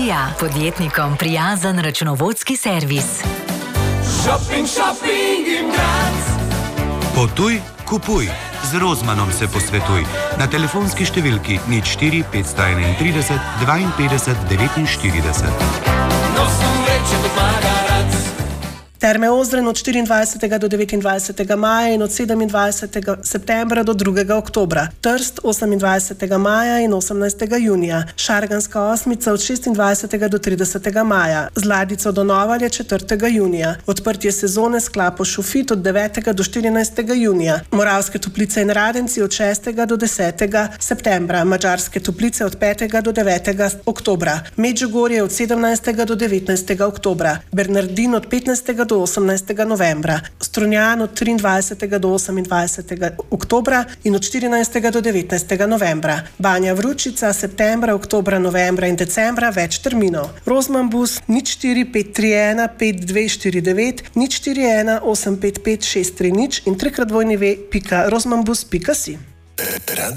Ilirija, podjetnikom prijazen računovodski servis. Shopping in Graz. Potuj, kupuj. Z Rozmanom se posvetuj. Na telefonski številki 04 531 52 49. Nosom reče do Magarac. Terme Ozren od 24. do 29. maja in od 27. septembra do 2. oktobra. Trst 28. maja in 18. junija. Šarganska osmica od 26. do 30. maja. Zladico do Novalje 4. junija. Odprtje sezone s klapo Šufit od 9. do 14. junija. Moravske Toplice in Radenci od 6. do 10. septembra. Madžarske Toplice od 5. do 9. oktobra. Medžugorje od 17. do 19. oktobra. Bernardin od 15. do 18. novembra, Strunjan od 23. do 28. oktobra in od 14. do 19. novembra. Banja Vručica septembra, oktobra, novembra in decembra več terminov. Rozmanbus 04 531 5249 041 855 630 in 3x2.rozmanbus.si.